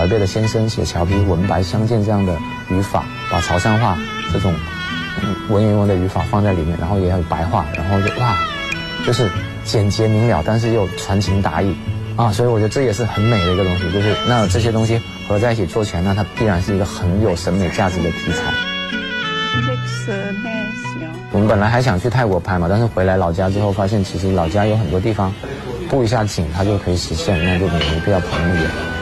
儿辈的先生写桥皮文白相间这样的语法，把潮汕话这种文言文的语法放在里面，然后也有白话，然后就哇，就是简洁明了，但是又传情达意啊，所以我觉得这也是很美的一个东西，就是那这些东西合在一起做起来，那它必然是一个很有审美价值的题材。我们本来还想去泰国拍嘛，但是回来老家之后发现，其实老家有很多地方布一下景，它就可以实现，那就没必要跑那么远。